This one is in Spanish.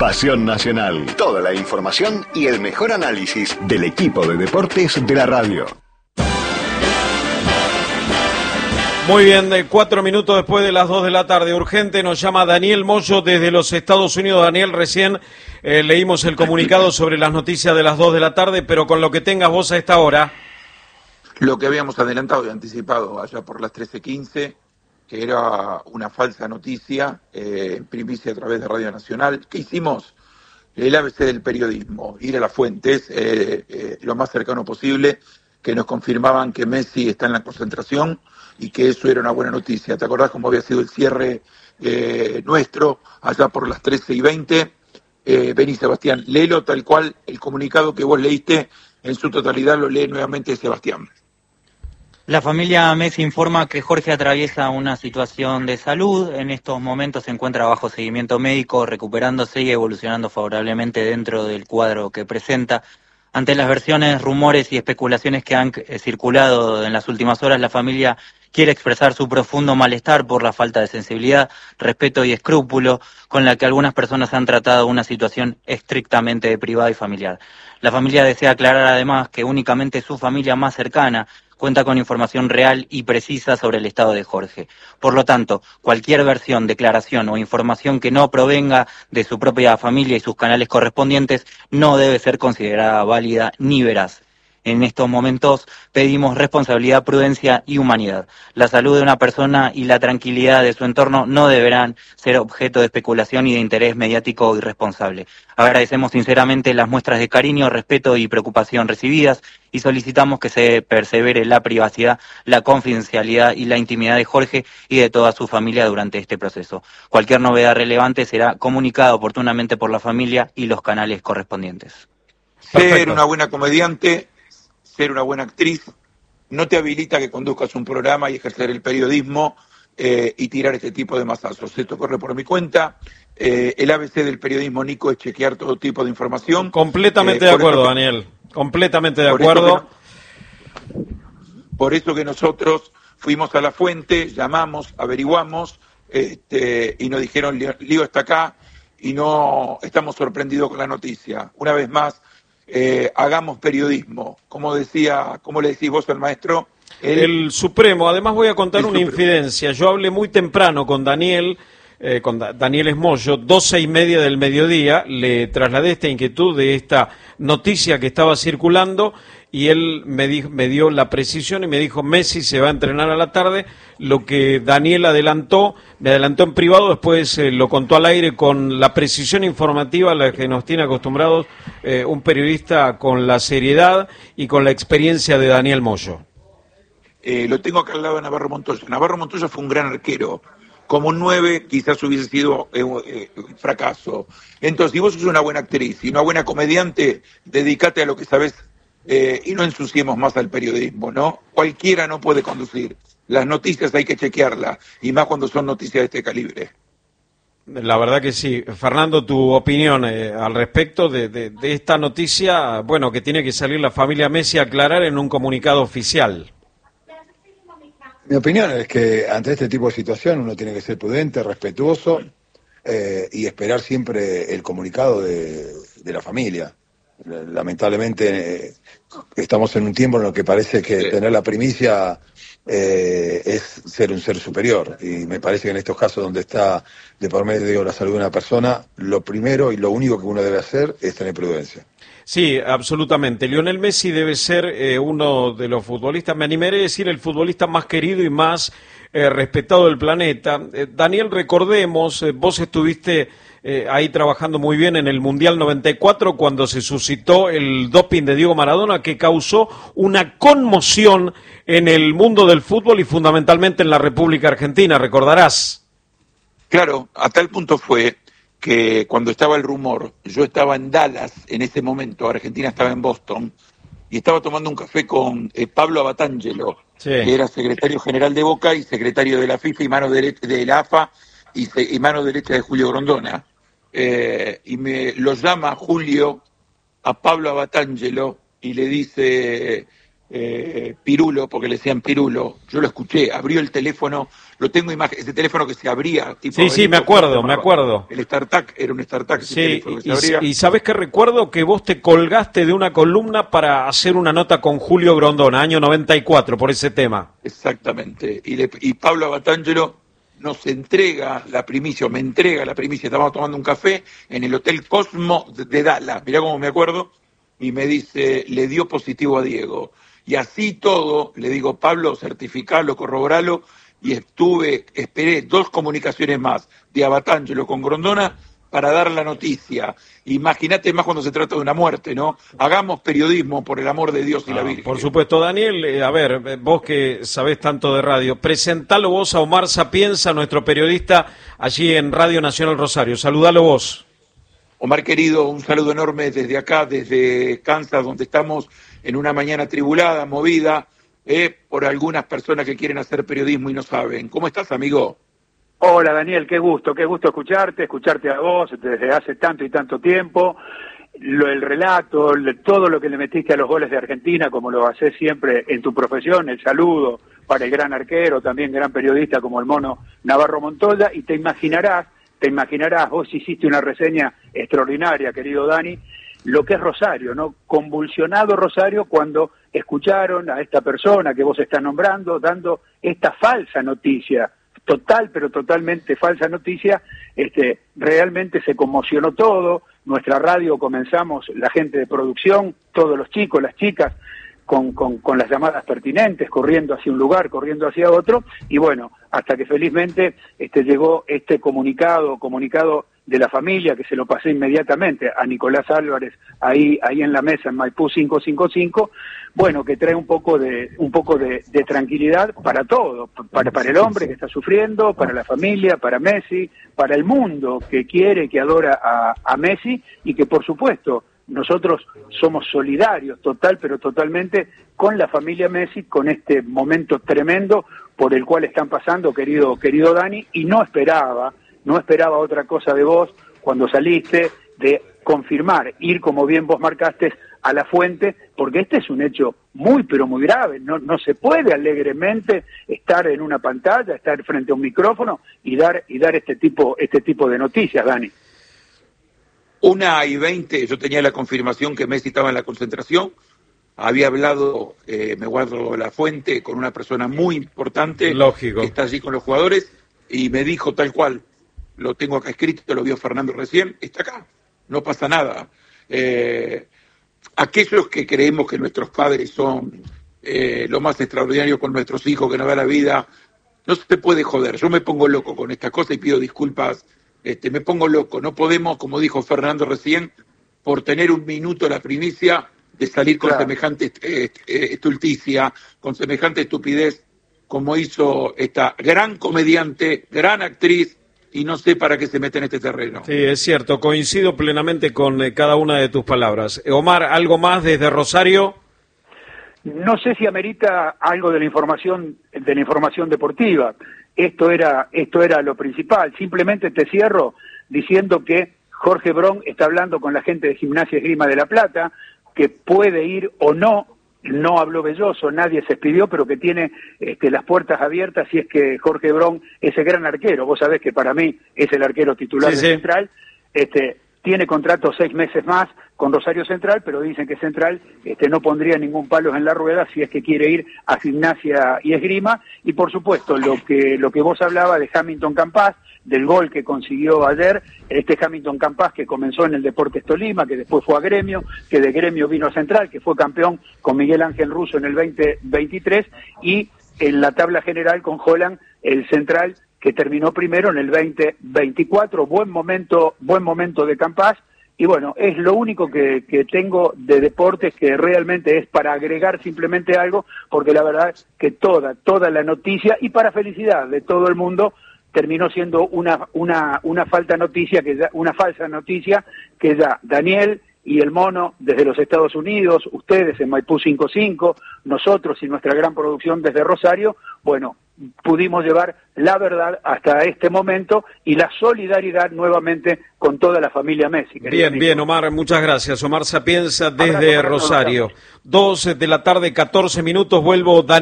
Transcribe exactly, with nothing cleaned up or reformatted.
Pasión Nacional. Toda la información y el mejor análisis del equipo de deportes de la radio. Muy bien, de cuatro minutos después de las dos de la tarde, urgente, nos llama Daniel Moyo desde los Estados Unidos. Daniel, recién eh, leímos el comunicado sobre las noticias de las dos de la tarde, pero con lo que tengas vos a esta hora. Lo que habíamos adelantado y anticipado allá por las trece quince, que era una falsa noticia, eh, primicia a través de Radio Nacional. ¿Qué hicimos? El A B C del periodismo, ir a las fuentes, eh, eh, lo más cercano posible, que nos confirmaban que Messi está en la concentración y que eso era una buena noticia. ¿Te acordás cómo había sido el cierre eh, nuestro allá por las trece y veinte? Eh, vení, Sebastián, léelo tal cual, el comunicado que vos leíste en su totalidad lo lee nuevamente Sebastián. La familia Messi informa que Jorge atraviesa una situación de salud. En estos momentos se encuentra bajo seguimiento médico, recuperándose y evolucionando favorablemente dentro del cuadro que presenta. Ante las versiones, rumores y especulaciones que han eh, circulado en las últimas horas, la familia quiere expresar su profundo malestar por la falta de sensibilidad, respeto y escrúpulo con la que algunas personas han tratado una situación estrictamente privada y familiar. La familia desea aclarar además que únicamente su familia más cercana cuenta con información real y precisa sobre el estado de Jorge. Por lo tanto, cualquier versión, declaración o información que no provenga de su propia familia y sus canales correspondientes no debe ser considerada válida ni veraz. En estos momentos pedimos responsabilidad, prudencia y humanidad. La salud de una persona y la tranquilidad de su entorno no deberán ser objeto de especulación y de interés mediático irresponsable. Agradecemos sinceramente las muestras de cariño, respeto y preocupación recibidas y solicitamos que se persevere la privacidad, la confidencialidad y la intimidad de Jorge y de toda su familia durante este proceso. Cualquier novedad relevante será comunicada oportunamente por la familia y los canales correspondientes. Perfecto. Ser una buena comediante, ser una buena actriz, no te habilita que conduzcas un programa y ejercer el periodismo eh, y tirar este tipo de masazos. Esto corre por mi cuenta. Eh, el A B C del periodismo, Nico, es chequear todo tipo de información. Completamente eh, de acuerdo, que, Daniel. Completamente de por acuerdo. Eso no, por eso que nosotros fuimos a la fuente, llamamos, averiguamos, este, y nos dijeron, Lío está acá, y no estamos sorprendidos con la noticia. Una vez más, Eh, hagamos periodismo, como decía, como le decís vos al maestro. El, el Supremo, además voy a contar una Supremo. infidencia, yo hablé muy temprano con Daniel, eh, con da- Daniel Esmoyo, doce y media del mediodía, le trasladé esta inquietud de esta noticia que estaba circulando y él me, di- me dio la precisión y me dijo, Messi se va a entrenar a la tarde, lo que Daniel adelantó, me adelantó en privado, después eh, lo contó al aire con la precisión informativa a la que nos tiene acostumbrados eh, un periodista con la seriedad y con la experiencia de Daniel Moyo. Eh, lo tengo acá al lado de Navarro Montoya. Navarro Montoya fue un gran arquero. Como un nueve quizás hubiese sido eh, eh, un fracaso. Entonces, si vos sos una buena actriz y una buena comediante, dedícate a lo que sabés eh, y no ensuciemos más al periodismo, ¿no? Cualquiera no puede conducir. Las noticias hay que chequearlas, y más cuando son noticias de este calibre. La verdad que sí. Fernando, tu opinión eh, al respecto de, de, de esta noticia, bueno, que tiene que salir la familia Messi a aclarar en un comunicado oficial. Mi opinión es que ante este tipo de situación uno tiene que ser prudente, respetuoso eh, y esperar siempre el comunicado de, de la familia. Lamentablemente eh, estamos en un tiempo en el que parece que tener la primicia eh, es ser un ser superior, y me parece que en estos casos donde está de por medio la salud de una persona, lo primero y lo único que uno debe hacer es tener prudencia. Sí, absolutamente. Lionel Messi debe ser eh, uno de los futbolistas, me animaré a decir el futbolista más querido y más eh, respetado del planeta. Eh, Daniel, recordemos, eh, vos estuviste eh, ahí trabajando muy bien en el Mundial noventa y cuatro cuando se suscitó el doping de Diego Maradona, que causó una conmoción en el mundo del fútbol y fundamentalmente en la República Argentina, recordarás. Claro, a tal punto fue que cuando estaba el rumor, yo estaba en Dallas en ese momento, Argentina estaba en Boston, y estaba tomando un café con eh, Pablo Abatangelo, sí, que era secretario general de Boca y secretario de la FIFA y mano derecha de la A F A y, se, y mano derecha de Julio Grondona. Eh, y me lo llama Julio a Pablo Abatangelo y le dice, eh, Pirulo, porque le decían Pirulo, yo lo escuché, abrió el teléfono, lo tengo imagen, ese teléfono que se abría. Tipo sí, sí, me acuerdo, me acuerdo. El StarTac, era un StarTac. Sí, y, y, y sabés que recuerdo que vos te colgaste de una columna para hacer una nota con Julio Grondona, año noventa y cuatro, por ese tema. Exactamente, y, le, y Pablo Abatangelo nos entrega la primicia, o me entrega la primicia, estábamos tomando un café en el Hotel Cosmo de Dallas, mirá cómo me acuerdo, y me dice, le dio positivo a Diego. Y así todo, le digo, Pablo, certificalo, corroboralo, y estuve, esperé dos comunicaciones más de Abatangelo con Grondona para dar la noticia. Imagínate más cuando se trata de una muerte, ¿no? Hagamos periodismo, por el amor de Dios y ah, la Virgen. Por supuesto, Daniel, eh, a ver, vos que sabés tanto de radio, presentalo vos a Omar Sapienza, nuestro periodista allí en Radio Nacional Rosario. Saludalo vos. Omar querido, un saludo enorme desde acá, desde Kansas, donde estamos en una mañana tribulada, movida, eh, por algunas personas que quieren hacer periodismo y no saben. ¿Cómo estás, amigo? Hola, Daniel, qué gusto, qué gusto escucharte, escucharte a vos desde hace tanto y tanto tiempo. Lo, el relato, el, todo lo que le metiste a los goles de Argentina, como lo haces siempre en tu profesión, el saludo para el gran arquero, también gran periodista como el mono Navarro Montoya, y te imaginarás, te imaginarás, vos hiciste una reseña extraordinaria, querido Dani, lo que es Rosario, ¿no? Convulsionado Rosario cuando escucharon a esta persona que vos estás nombrando, dando esta falsa noticia, total, pero totalmente falsa noticia. Este, realmente se conmocionó todo, nuestra radio comenzamos, la gente de producción, todos los chicos, las chicas, con, con, con las llamadas pertinentes, corriendo hacia un lugar, corriendo hacia otro, y bueno, hasta que felizmente este, llegó este comunicado, comunicado de la familia, que se lo pasé inmediatamente a Nicolás Álvarez, ahí, ahí en la mesa, en Maipú cinco cinco cinco, bueno, que trae un poco de, un poco de, de tranquilidad para todo, para, para el hombre que está sufriendo, para la familia, para Messi, para el mundo que quiere, que adora a, a Messi, y que por supuesto, nosotros somos solidarios total, pero totalmente con la familia Messi, con este momento tremendo por el cual están pasando, querido, querido Dani, y no esperaba, no esperaba otra cosa de vos cuando saliste, de confirmar, ir como bien vos marcaste a la fuente, porque este es un hecho muy, pero muy grave, no, no se puede alegremente estar en una pantalla, estar frente a un micrófono y dar, y dar este tipo, este tipo de noticias, Dani. Una y veinte, yo tenía la confirmación que Messi estaba en la concentración, había hablado, eh, me guardo la fuente, con una persona muy importante, lógico, que está allí con los jugadores, y me dijo tal cual, lo tengo acá escrito, lo vio Fernando recién, está acá, no pasa nada. Eh, aquellos que creemos que nuestros padres son eh, lo más extraordinario con nuestros hijos, que nos da la vida, no se puede joder, yo me pongo loco con esta cosa y pido disculpas. Este, me pongo loco, no podemos, como dijo Fernando recién, por tener un minuto la primicia de salir con claro. semejante eh, estulticia, con semejante estupidez, como hizo esta gran comediante, gran actriz, y no sé para qué se mete en este terreno. Sí, es cierto, coincido plenamente con eh, cada una de tus palabras. Omar, ¿algo más desde Rosario? No sé si amerita algo de la información, de la información deportiva. Esto era, esto era lo principal. Simplemente te cierro diciendo que Jorge Bron está hablando con la gente de Gimnasia Esgrima de La Plata, que puede ir o no, no habló Belloso, nadie se expidió, pero que tiene este, las puertas abiertas si es que Jorge Bron, ese gran arquero, vos sabés que para mí es el arquero titular sí, de sí. Central, este, tiene contrato seis meses más con Rosario Central, pero dicen que Central este, no pondría ningún palo en la rueda si es que quiere ir a Gimnasia y Esgrima. Y por supuesto, lo que lo que vos hablabas de Hamilton Campas, del gol que consiguió ayer, este Hamilton Campas que comenzó en el Deportes Tolima, que después fue a Gremio, que de Gremio vino a Central, que fue campeón con Miguel Ángel Russo en el veinte veintitrés, y en la tabla general con Holland, el Central, que terminó primero en el veinte veinticuatro, buen momento, buen momento de Campas, y bueno, es lo único que, que tengo de deportes, que realmente es para agregar simplemente algo, porque la verdad que toda, toda la noticia, y para felicidad de todo el mundo, terminó siendo una, una, una falta noticia, que ya, una falsa noticia, que ya Daniel y el mono desde los Estados Unidos, ustedes en Maipú cinco cinco, nosotros y nuestra gran producción desde Rosario, bueno, pudimos llevar la verdad hasta este momento y la solidaridad nuevamente con toda la familia Messi. Bien, bien, Omar, muchas gracias. Omar Sapienza desde Abrazo, Rosario. Dos de la tarde, catorce minutos, vuelvo.